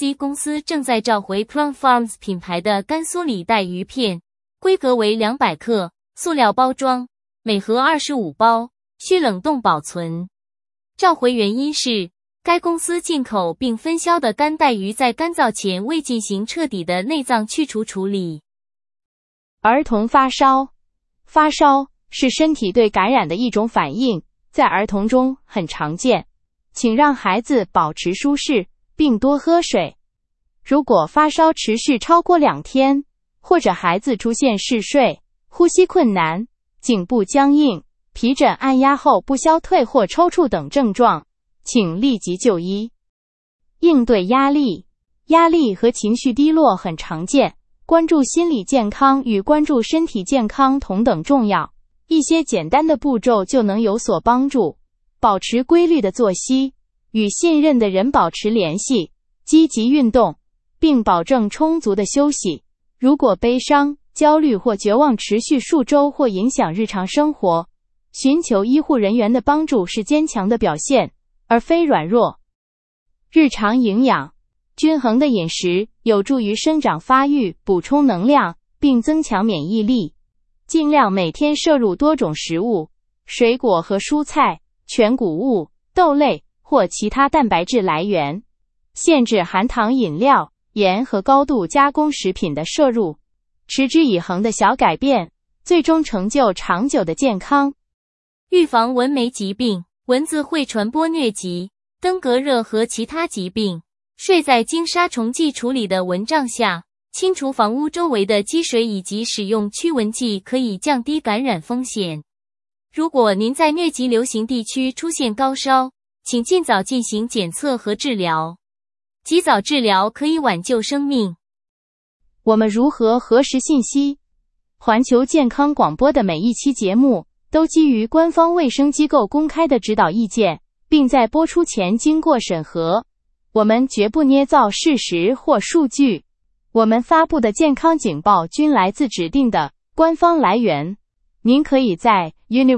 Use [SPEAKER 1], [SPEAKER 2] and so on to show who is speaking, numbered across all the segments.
[SPEAKER 1] JINC 公司正在召回 Plum Farms 品牌的干酥里带鱼片，规格为200克，塑料包装，每盒25包，需冷冻保存。召回原因是，该公司进口并分销的干带鱼在干燥前未进行彻底的内脏去除处理。
[SPEAKER 2] 儿童发烧。发烧是身体对感染的一种反应，在儿童中很常见。请让孩子保持舒适，并多喝水。如果发烧持续超过2天，或者孩子出现嗜睡、呼吸困难、颈部僵硬、皮疹按压后不消退或抽搐等症状，请立即就医。应对压力。压力和情绪低落很常见，关注心理健康与关注身体健康同等重要。一些简单的步骤就能有所帮助。保持规律的作息，与信任的人保持联系，积极运动，并保证充足的休息。如果悲伤、焦虑或绝望持续数周或影响日常生活，寻求医护人员的帮助是坚强的表现，而非软弱。日常营养。均衡的饮食有助于生长发育，补充能量，并增强免疫力。尽量每天摄入多种食物，水果和蔬菜、全谷物、豆类或其他蛋白质来源。限制含糖饮料、盐和高度加工食品的摄入。持之以恒的小改变，最终成就长久的健康。
[SPEAKER 1] 预防蚊媒疾病。蚊子会传播疟疾、登革热和其他疾病。睡在经杀虫剂处理的蚊帐下，清除房屋周围的积水以及使用驱蚊剂可以降低感染风险。如果您在疟疾流行地区出现高烧，请尽早进行检测和治疗。及早治疗可以挽救生命。
[SPEAKER 2] 我们如何核实信息？环球健康广播的每一期节目都基于官方卫生机构公开的指导意见，并在播出前经过审核。我们绝不捏造事实或数据。我们发布的健康警报均来自指定的官方来源。您可以在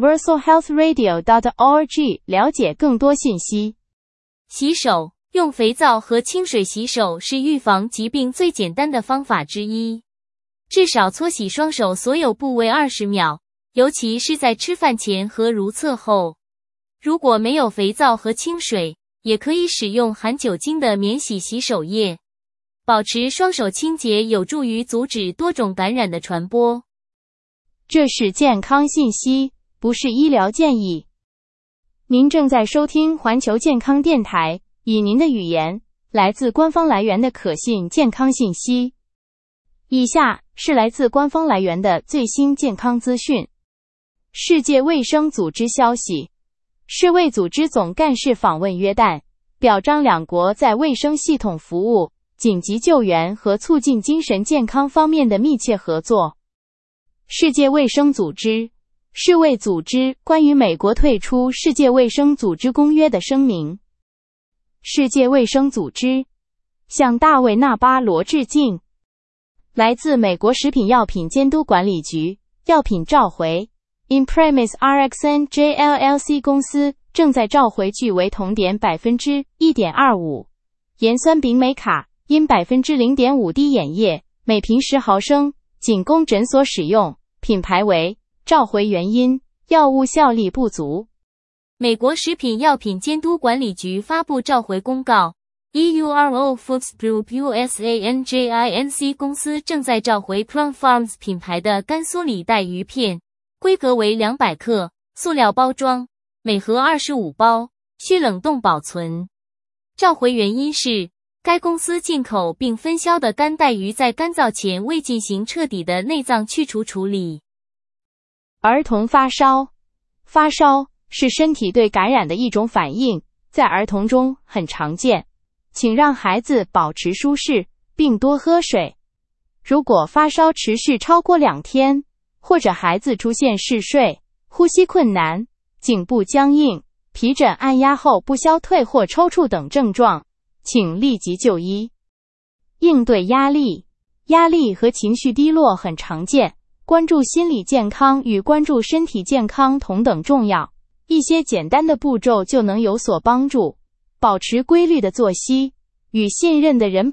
[SPEAKER 2] universalhealthradio.org 了解更多信息。
[SPEAKER 1] 洗手。用肥皂和清水洗手是预防疾病最简单的方法之一。至少搓洗双手所有部位20秒，尤其是在吃饭前和如厕后。如果没有肥皂和清水，也可以使用含酒精的免洗洗手液。保持双手清洁有助于阻止多种感染的传播。
[SPEAKER 2] 这是健康信息，不是医疗建议。您正在收听环球健康电台，以您的语言，来自官方来源的可信健康信息。以下是来自官方来源的最新健康资讯。世界卫生组织消息。世卫组织总干事访问约旦，表彰两国在卫生系统服务、紧急救援和促进精神健康方面的密切合作。世界卫生组织。世卫组织关于美国退出世界卫生组织公约的声明。世界卫生组织向大卫·纳巴罗致敬。来自美国食品药品监督管理局，药品召回。Imprimis RxNJ LLC 公司正在召回聚维酮碘 1.25%、盐酸丙美卡因 0.5 滴眼液，每瓶10毫升，仅供诊所使用，品牌为。召回原因：药物效力不足。
[SPEAKER 1] 美国食品药品监督管理局发布召回公告。EURO Foods Group USANJINC 公司正在召回 Plum Farms 品牌的干酥里带鱼片，规格为200克，塑料包装，每盒25包，需冷冻保存。召回原因是，该公司进口并分销的干带鱼在干燥前未进行彻底的内脏去除处理。
[SPEAKER 2] 儿童发烧。发烧是身体对感染的一种反应，在儿童中很常见。请让孩子保持舒适，并多喝水。如果发烧持续超过2天，或者孩子出现嗜睡、呼吸困难、颈部僵硬、皮疹按压后不消退或抽搐等症状，请立即就医。应对压力。压力和情绪低落很常见，关注心理健康与关注身体健康同等重要。一些简单的步骤就能有所帮助。保持规律的作息，与信任的人